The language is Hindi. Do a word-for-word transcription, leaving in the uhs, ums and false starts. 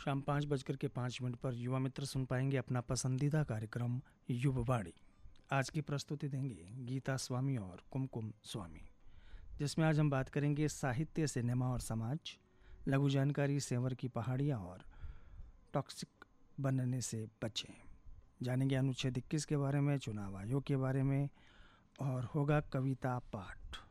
शाम पाँच बजकर के पाँच मिनट पर युवा मित्र सुन पाएंगे अपना पसंदीदा कार्यक्रम युववाणी। आज की प्रस्तुति देंगे गीता स्वामी और कुमकुम स्वामी, जिसमें आज हम बात करेंगे साहित्य, सिनेमा और समाज, लघु जानकारी, सेंवर की पहाड़ियाँ और टॉक्सिक बनने से बचें। जानेंगे अनुच्छेद इक्कीस के बारे में, चुनाव आयोग के बारे में और होगा कविता पाठ।